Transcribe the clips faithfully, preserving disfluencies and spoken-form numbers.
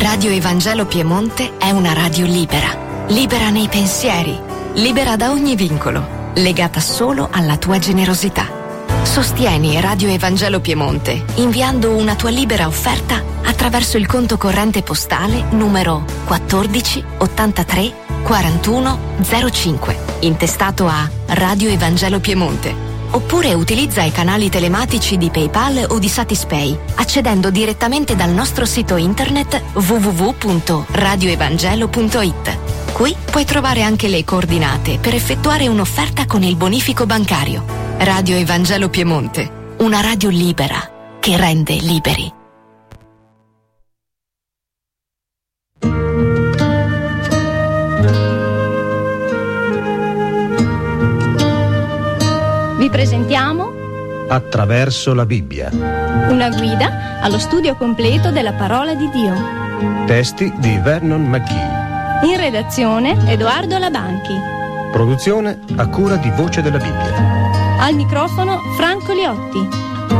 Radio Evangelo Piemonte è una radio libera, libera nei pensieri, libera da ogni vincolo, legata solo alla tua generosità. Sostieni Radio Evangelo Piemonte inviando una tua libera offerta attraverso il conto corrente postale numero quattordici ottantatré quarantuno zero cinque, intestato a Radio Evangelo Piemonte. Oppure utilizza i canali telematici di PayPal o di Satispay, accedendo direttamente dal nostro sito internet w w w punto radio evangelo punto i t. Qui puoi trovare anche le coordinate per effettuare un'offerta con il bonifico bancario. Radio Evangelo Piemonte, una radio libera che rende liberi. Vi presentiamo Attraverso la Bibbia, una guida allo studio completo della parola di Dio. Testi di Vernon McGee. In redazione Edoardo Labanchi. Produzione a cura di Voce della Bibbia. Al microfono Franco Liotti.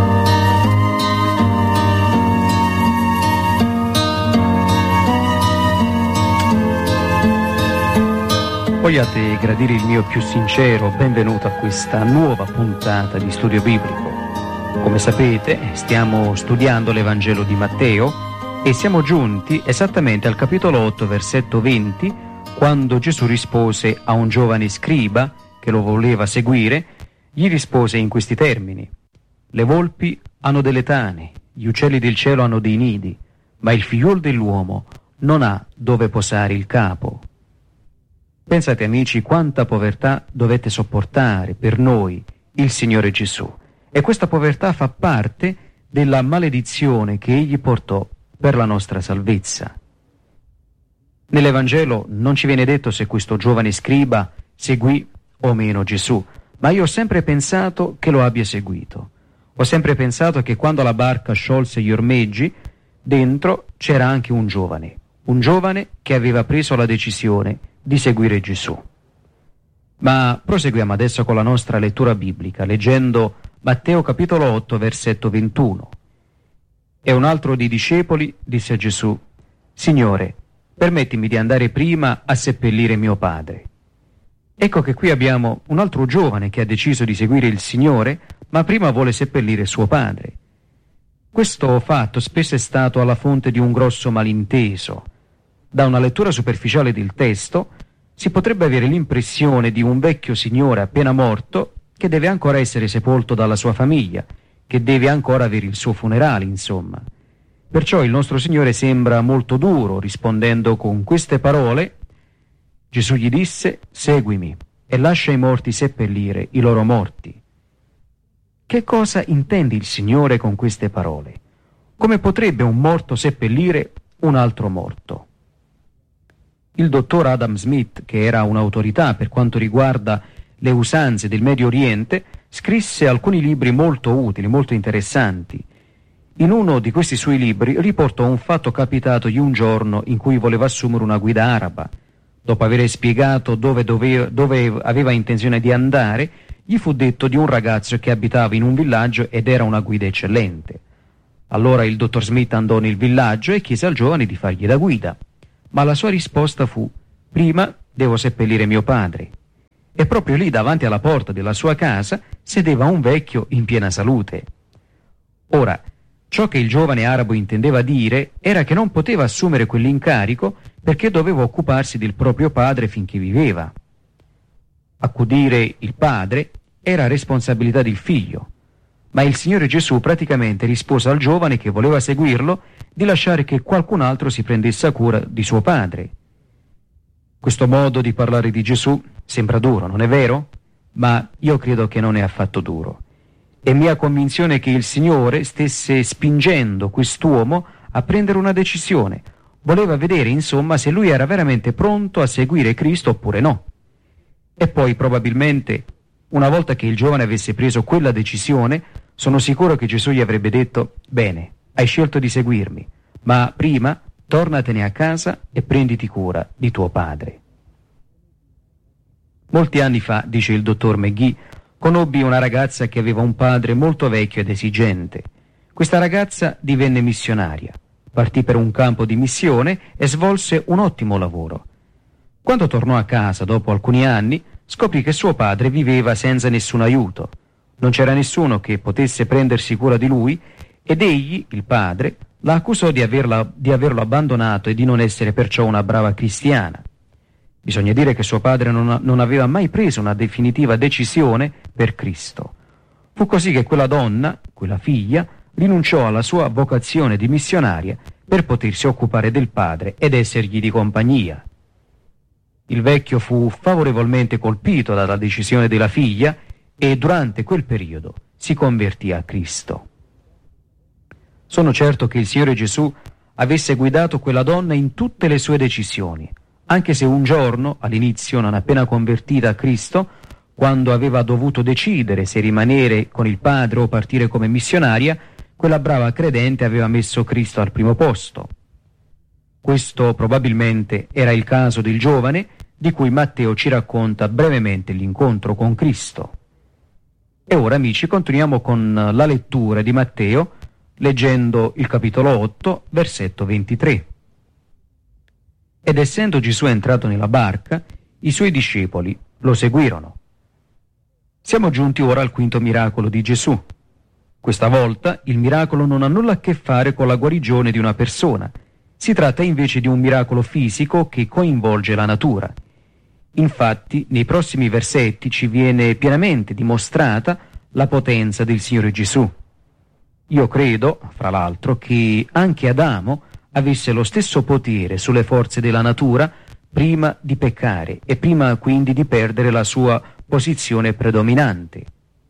Vogliate gradire il mio più sincero benvenuto a questa nuova puntata di Studio Biblico. Come sapete, stiamo studiando l'Evangelo di Matteo e siamo giunti esattamente al capitolo otto, versetto venti, quando Gesù rispose a un giovane scriba che lo voleva seguire, gli rispose in questi termini: le volpi hanno delle tane, gli uccelli del cielo hanno dei nidi, ma il figliuolo dell'uomo non ha dove posare il capo. Pensate, amici, quanta povertà dovette sopportare per noi il Signore Gesù. E questa povertà fa parte della maledizione che Egli portò per la nostra salvezza. Nell'Evangelo non ci viene detto se questo giovane scriba seguì o meno Gesù, ma io ho sempre pensato che lo abbia seguito. Ho sempre pensato che quando la barca sciolse gli ormeggi, dentro c'era anche un giovane, un giovane che aveva preso la decisione di seguire Gesù. Ma proseguiamo adesso con la nostra lettura biblica, leggendo Matteo capitolo otto, versetto ventuno. E un altro dei discepoli disse a Gesù: Signore, permettimi di andare prima a seppellire mio padre. Ecco che qui abbiamo un altro giovane che ha deciso di seguire il Signore, ma prima vuole seppellire suo padre. Questo fatto spesso è stato alla fonte di un grosso malinteso. Da una lettura superficiale del testo si potrebbe avere l'impressione di un vecchio signore appena morto che deve ancora essere sepolto dalla sua famiglia, che deve ancora avere il suo funerale, insomma. Perciò il nostro Signore sembra molto duro, rispondendo con queste parole. Gesù gli disse: seguimi e lascia i morti seppellire i loro morti. Che cosa intende il Signore con queste parole? Come potrebbe un morto seppellire un altro morto? Il dottor Adam Smith, che era un'autorità per quanto riguarda le usanze del Medio Oriente, scrisse alcuni libri molto utili, molto interessanti. In uno di questi suoi libri riportò un fatto capitatogli un giorno in cui voleva assumere una guida araba. Dopo aver spiegato dove, dove, dove aveva intenzione di andare, gli fu detto di un ragazzo che abitava in un villaggio ed era una guida eccellente. Allora il dottor Smith andò nel villaggio e chiese al giovane di fargli da guida. Ma la sua risposta fu: prima devo seppellire mio padre. E proprio lì, davanti alla porta della sua casa, sedeva un vecchio in piena salute. Ora, ciò che il giovane arabo intendeva dire era che non poteva assumere quell'incarico perché doveva occuparsi del proprio padre finché viveva. Accudire il padre era responsabilità del figlio, ma il Signore Gesù praticamente rispose al giovane che voleva seguirlo di lasciare che qualcun altro si prendesse cura di suo padre. Questo modo di parlare di Gesù sembra duro, non è vero? Ma io credo che non è affatto duro. È mia convinzione che il Signore stesse spingendo quest'uomo a prendere una decisione. Voleva vedere, insomma, se lui era veramente pronto a seguire Cristo oppure no. E poi, probabilmente, una volta che il giovane avesse preso quella decisione, sono sicuro che Gesù gli avrebbe detto: bene, hai scelto di seguirmi, ma prima tornatene a casa e prenditi cura di tuo padre. Molti anni fa, dice il dottor McGee, conobbi una ragazza che aveva un padre molto vecchio ed esigente. Questa ragazza divenne missionaria, partì per un campo di missione e svolse un ottimo lavoro. Quando tornò a casa dopo alcuni anni, scoprì che suo padre viveva senza nessun aiuto. Non c'era nessuno che potesse prendersi cura di lui ed egli, il padre, la accusò di, averla, di averlo abbandonato e di non essere perciò una brava cristiana. Bisogna dire che suo padre non, non aveva mai preso una definitiva decisione per Cristo. Fu così che quella donna, quella figlia, rinunciò alla sua vocazione di missionaria per potersi occupare del padre ed essergli di compagnia. Il vecchio fu favorevolmente colpito dalla decisione della figlia e durante quel periodo si convertì a Cristo. Sono certo che il Signore Gesù avesse guidato quella donna in tutte le sue decisioni, anche se un giorno, all'inizio non appena convertita a Cristo, quando aveva dovuto decidere se rimanere con il padre o partire come missionaria, quella brava credente aveva messo Cristo al primo posto. Questo probabilmente era il caso del giovane di cui Matteo ci racconta brevemente l'incontro con Cristo. E ora, amici, continuiamo con la lettura di Matteo, leggendo il capitolo otto, versetto ventitré. Ed essendo Gesù entrato nella barca, i suoi discepoli lo seguirono. Siamo giunti ora al quinto miracolo di Gesù. Questa volta il miracolo non ha nulla a che fare con la guarigione di una persona. Si tratta invece di un miracolo fisico che coinvolge la natura. Infatti, nei prossimi versetti ci viene pienamente dimostrata la potenza del Signore Gesù. Io credo, fra l'altro, che anche Adamo avesse lo stesso potere sulle forze della natura prima di peccare e prima quindi di perdere la sua posizione predominante.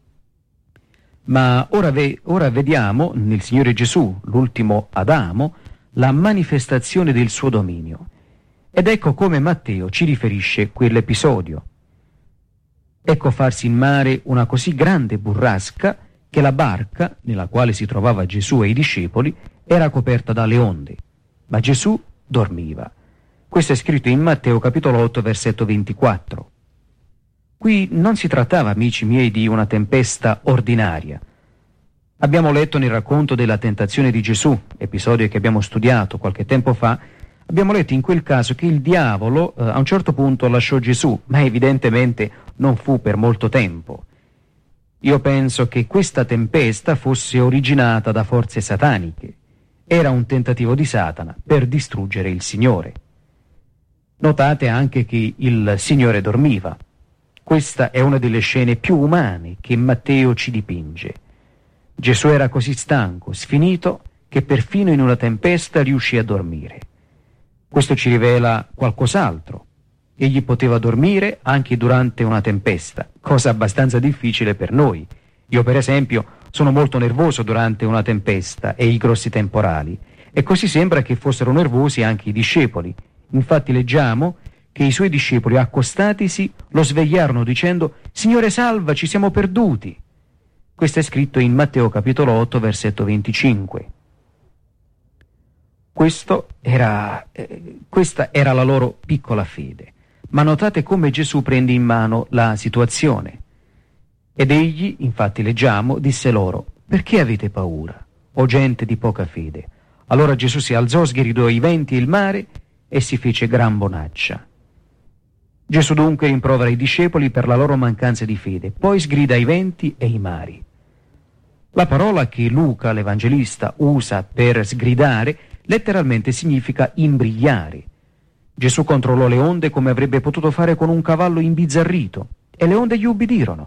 Ma ora, ve- ora vediamo nel Signore Gesù, l'ultimo Adamo, la manifestazione del suo dominio. Ed ecco come Matteo ci riferisce quell'episodio. Ecco farsi in mare una così grande burrasca che la barca, nella quale si trovava Gesù e i discepoli, era coperta dalle onde, ma Gesù dormiva. Questo è scritto in Matteo capitolo otto, versetto ventiquattro. Qui non si trattava, amici miei, di una tempesta ordinaria. Abbiamo letto nel racconto della tentazione di Gesù, episodio che abbiamo studiato qualche tempo fa, abbiamo letto in quel caso che il diavolo eh, a un certo punto lasciò Gesù, ma evidentemente non fu per molto tempo. Io penso che questa tempesta fosse originata da forze sataniche. Era un tentativo di Satana per distruggere il Signore. Notate anche che il Signore dormiva. Questa è una delle scene più umane che Matteo ci dipinge. Gesù era così stanco, sfinito, che perfino in una tempesta riuscì a dormire. Questo ci rivela qualcos'altro. Egli poteva dormire anche durante una tempesta, cosa abbastanza difficile per noi. Io, per esempio, sono molto nervoso durante una tempesta e i grossi temporali, e così sembra che fossero nervosi anche i discepoli. Infatti leggiamo che i suoi discepoli, accostatisi, lo svegliarono dicendo: «Signore, salva, ci siamo perduti!» Questo è scritto in Matteo capitolo otto, versetto venticinque. Questo era, eh, questa era la loro piccola fede. Ma notate come Gesù prende in mano la situazione. Ed egli, infatti leggiamo, disse loro: «Perché avete paura, o gente di poca fede?» Allora Gesù si alzò, sgridò i venti e il mare e si fece gran bonaccia. Gesù dunque rimprovera i discepoli per la loro mancanza di fede, poi sgrida i venti e i mari. La parola che Luca, l'Evangelista, usa per sgridare letteralmente significa imbrigliare. Gesù controllò le onde come avrebbe potuto fare con un cavallo imbizzarrito, e le onde gli ubbidirono.